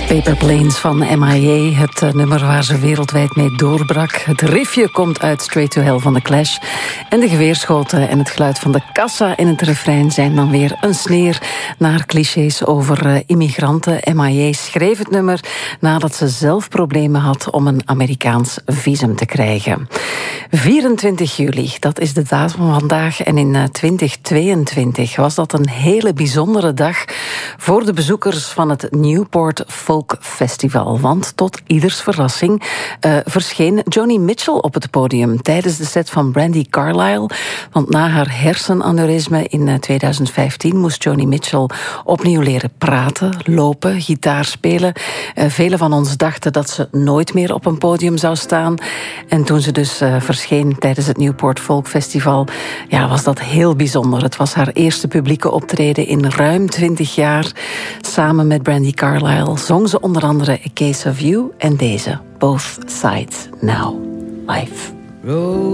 Paper Planes van MIA, het nummer waar ze wereldwijd mee doorbrak. Het riffje komt uit Straight to Hell van The Clash. En de geweerschoten en het geluid van de kassa in het refrein zijn dan weer een sneer naar clichés over immigranten. MIA schreef het nummer nadat ze zelf problemen had om een Amerikaans visum te krijgen. 24 juli, dat is de datum van vandaag. En in 2022 was dat een hele bijzondere dag voor de bezoekers van het Newport Folk Festival. Want tot ieders verrassing verscheen Joni Mitchell op het podium tijdens de set van Brandi Carlile. Want na haar hersenaneurysme in 2015 moest Joni Mitchell opnieuw leren praten, lopen, gitaar spelen. Velen van ons dachten dat ze nooit meer op een podium zou staan. En toen ze dus verscheen tijdens het Newport Folk Festival, ja, was dat heel bijzonder. Het was haar eerste publieke optreden in ruim 20 jaar. Samen met Brandi Carlile zong ze onder andere A Case of You en deze, Both Sides Now, live.